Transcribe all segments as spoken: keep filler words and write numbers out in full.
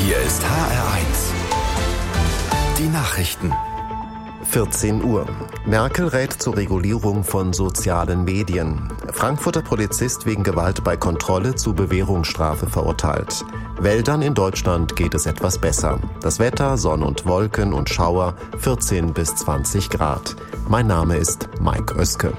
Hier ist H R eins. Die Nachrichten. vierzehn Uhr. Merkel rät zur Regulierung von sozialen Medien. Frankfurter Polizist wegen Gewalt bei Kontrolle zu Bewährungsstrafe verurteilt. Wäldern in Deutschland geht es etwas besser. Das Wetter, Sonne und Wolken und Schauer, vierzehn bis zwanzig Grad. Mein Name ist Mike Oeske.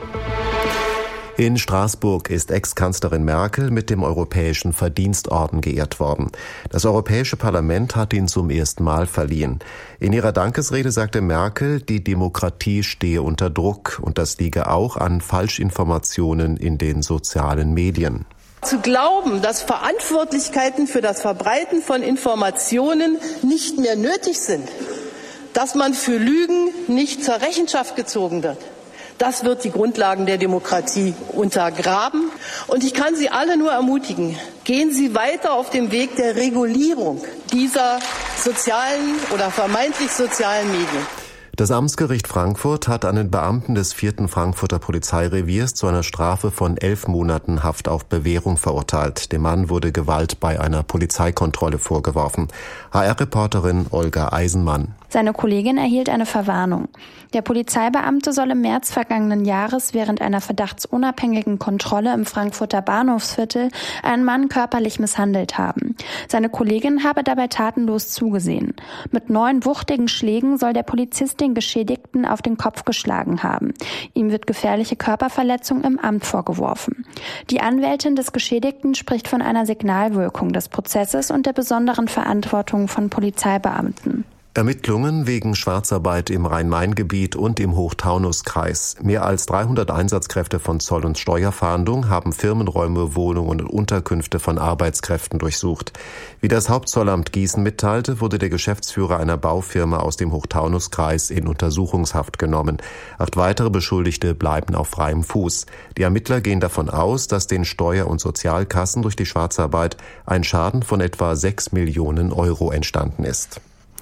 In Straßburg ist Ex-Kanzlerin Merkel mit dem Europäischen Verdienstorden geehrt worden. Das Europäische Parlament hat ihn zum ersten Mal verliehen. In ihrer Dankesrede sagte Merkel, die Demokratie stehe unter Druck und das liege auch an Falschinformationen in den sozialen Medien. Zu glauben, dass Verantwortlichkeiten für das Verbreiten von Informationen nicht mehr nötig sind, dass man für Lügen nicht zur Rechenschaft gezogen wird, das wird die Grundlagen der Demokratie untergraben. Und ich kann Sie alle nur ermutigen, gehen Sie weiter auf dem Weg der Regulierung dieser sozialen oder vermeintlich sozialen Medien. Das Amtsgericht Frankfurt hat einen Beamten des vierten Frankfurter Polizeireviers zu einer Strafe von elf Monaten Haft auf Bewährung verurteilt. Dem Mann wurde Gewalt bei einer Polizeikontrolle vorgeworfen. H R-Reporterin Olga Eisenmann. Seine Kollegin erhielt eine Verwarnung. Der Polizeibeamte soll im März vergangenen Jahres während einer verdachtsunabhängigen Kontrolle im Frankfurter Bahnhofsviertel einen Mann körperlich misshandelt haben. Seine Kollegin habe dabei tatenlos zugesehen. Mit neun wuchtigen Schlägen soll der Polizist den Geschädigten auf den Kopf geschlagen haben. Ihm wird gefährliche Körperverletzung im Amt vorgeworfen. Die Anwältin des Geschädigten spricht von einer Signalwirkung des Prozesses und der besonderen Verantwortung von Polizeibeamten. Ermittlungen wegen Schwarzarbeit im Rhein-Main-Gebiet und im Hochtaunuskreis. Mehr als dreihundert Einsatzkräfte von Zoll- und Steuerfahndung haben Firmenräume, Wohnungen und Unterkünfte von Arbeitskräften durchsucht. Wie das Hauptzollamt Gießen mitteilte, wurde der Geschäftsführer einer Baufirma aus dem Hochtaunuskreis in Untersuchungshaft genommen. Acht weitere Beschuldigte bleiben auf freiem Fuß. Die Ermittler gehen davon aus, dass den Steuer- und Sozialkassen durch die Schwarzarbeit ein Schaden von etwa sechs Millionen Euro entstanden ist.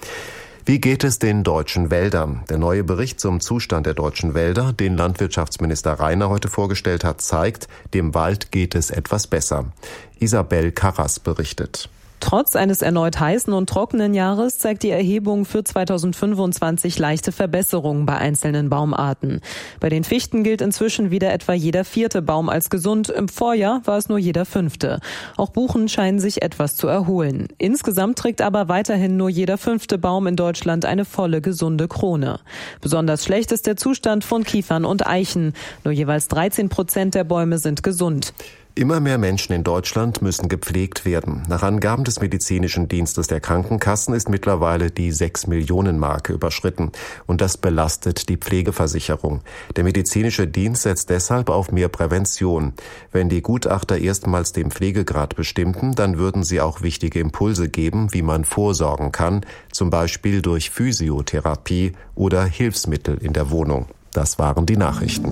Wie geht es den deutschen Wäldern? Der neue Bericht zum Zustand der deutschen Wälder, den Landwirtschaftsminister Rainer heute vorgestellt hat, zeigt, dem Wald geht es etwas besser. Isabel Karras berichtet. Trotz eines erneut heißen und trockenen Jahres zeigt die Erhebung für zweitausendfünfundzwanzig leichte Verbesserungen bei einzelnen Baumarten. Bei den Fichten gilt inzwischen wieder etwa jeder vierte Baum als gesund. Im Vorjahr war es nur jeder fünfte. Auch Buchen scheinen sich etwas zu erholen. Insgesamt trägt aber weiterhin nur jeder fünfte Baum in Deutschland eine volle, gesunde Krone. Besonders schlecht ist der Zustand von Kiefern und Eichen. Nur jeweils dreizehn Prozent der Bäume sind gesund. Immer mehr Menschen in Deutschland müssen gepflegt werden. Nach Angaben des Medizinischen Dienstes der Krankenkassen ist mittlerweile die sechs Millionen Marke überschritten. Und das belastet die Pflegeversicherung. Der medizinische Dienst setzt deshalb auf mehr Prävention. Wenn die Gutachter erstmals den Pflegegrad bestimmten, dann würden sie auch wichtige Impulse geben, wie man vorsorgen kann, zum Beispiel durch Physiotherapie oder Hilfsmittel in der Wohnung. Das waren die Nachrichten.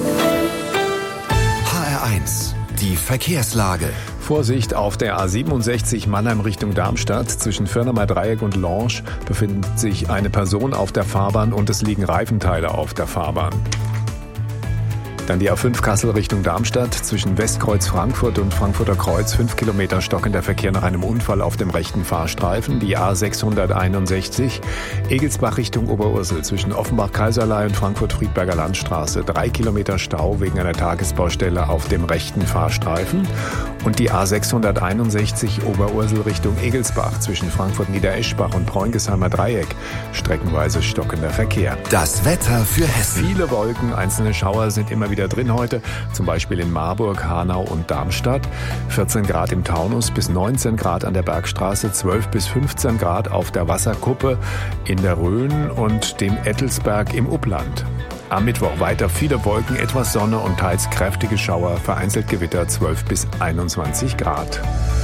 H R eins. Die Verkehrslage. Vorsicht auf der A siebenundsechzig Mannheim Richtung Darmstadt. Zwischen Firnamer Dreieck und Lange befindet sich eine Person auf der Fahrbahn und es liegen Reifenteile auf der Fahrbahn. Dann die A fünf Kassel Richtung Darmstadt. Zwischen Westkreuz Frankfurt und Frankfurter Kreuz fünf Kilometer stockender Verkehr nach einem Unfall auf dem rechten Fahrstreifen. Die A sechshunderteinundsechzig Egelsbach Richtung Oberursel. Zwischen Offenbach-Kaiserlei und Frankfurt-Friedberger Landstraße. Drei Kilometer Stau wegen einer Tagesbaustelle auf dem rechten Fahrstreifen. Und die A sechshunderteinundsechzig Oberursel Richtung Egelsbach. Zwischen Frankfurt-Niedereschbach und Preungesheimer Dreieck. Streckenweise stockender Verkehr. Das Wetter für Hessen. Viele Wolken, einzelne Schauer sind immer wieder drin heute, zum Beispiel in Marburg, Hanau und Darmstadt. vierzehn Grad im Taunus bis neunzehn Grad an der Bergstraße, zwölf bis fünfzehn Grad auf der Wasserkuppe in der Rhön und dem Ettelsberg im Upland. Am Mittwoch weiter viele Wolken, etwas Sonne und teils kräftige Schauer, vereinzelt Gewitter, zwölf bis einundzwanzig Grad.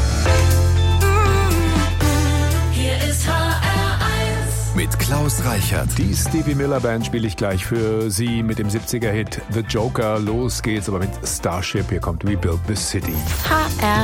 Mit Klaus Reichert. Die Stevie Miller Band spiele ich gleich für Sie mit dem siebziger Hit The Joker. Los geht's aber mit Starship. Hier kommt We Built This City. H R